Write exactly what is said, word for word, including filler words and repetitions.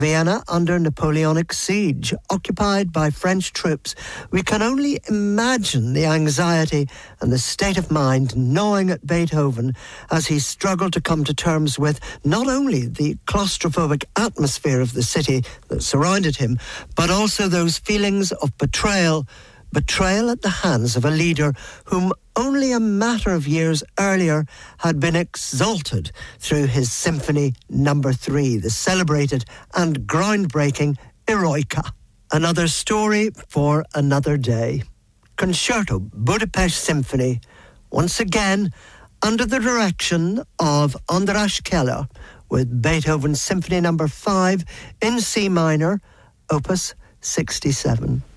Vienna under Napoleonic siege, occupied by French troops. We can only imagine the anxiety and the state of mind gnawing at Beethoven as he struggled to come to terms with not only the claustrophobic atmosphere of the city that surrounded him, but also those feelings of betrayal, betrayal at the hands of a leader whom only a matter of years earlier had been exalted through his Symphony Number Three, the celebrated and groundbreaking Eroica. Another story for another day. Concerto Budapest Symphony, once again under the direction of András Keller, with Beethoven's Symphony Number Five in C minor, Opus sixty-seven.